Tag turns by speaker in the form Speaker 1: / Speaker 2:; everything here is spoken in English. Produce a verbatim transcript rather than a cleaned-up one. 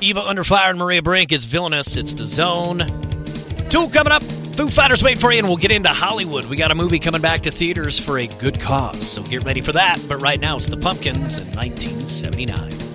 Speaker 1: Eva Under Fire and Maria Brink is Villainous. It's The Zone. Tool coming up. Foo Fighters waiting for you, and we'll get into Hollywood. We got a movie coming back to theaters for a good cause, so get ready for that. But right now, it's the Pumpkins in nineteen seventy-nine.